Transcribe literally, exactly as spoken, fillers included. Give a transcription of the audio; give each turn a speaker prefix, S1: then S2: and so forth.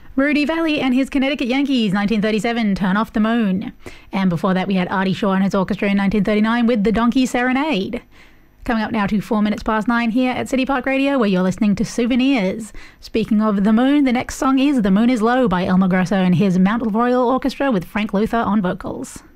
S1: Rudy Valley and his Connecticut Yankees, nineteen thirty-seven, Turn Off the Moon. And before that we had Artie Shaw and his orchestra in nineteen thirty-nine with The Donkey Serenade. Coming up now to four minutes past nine here at City Park Radio, where you're listening to Souvenirs. Speaking of the moon, the next song is The Moon is Low by Elmer Grosso and his Mount Royal Orchestra with Frank Luther on vocals.